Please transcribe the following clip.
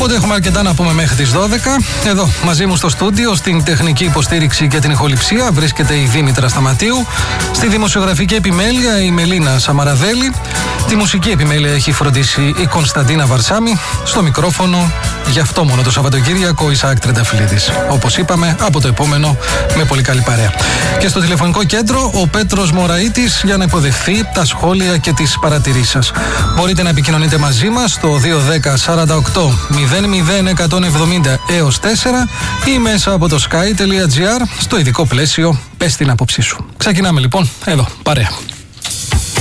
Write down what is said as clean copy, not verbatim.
Οπότε έχουμε αρκετά να πούμε μέχρι τις 12. Εδώ μαζί μου στο στούντιο, στην τεχνική υποστήριξη και την ηχοληψία, βρίσκεται η Δήμητρα Σταματίου. Στη δημοσιογραφική επιμέλεια η Μελίνα Σαμαραδέλη. Τη μουσική επιμέλεια έχει φροντίσει η Κωνσταντίνα Βαρσάμη. Στο μικρόφωνο, γι' αυτό μόνο το Σαββατοκύριακο, Ισαάκ Τρενταφυλλίδης. Όπως είπαμε, από το επόμενο με πολύ καλή παρέα. Και στο τηλεφωνικό κέντρο, ο Πέτρος Μωραΐτης για να υποδεχθεί τα σχόλια και τις παρατηρήσεις σας. Μπορείτε να επικοινωνείτε μαζί μας στο 210 48 00 170 έως 4 ή μέσα από το sky.gr στο ειδικό πλαίσιο «Πες την άποψή σου». Ξεκινάμε λοιπόν, εδώ, παρέα.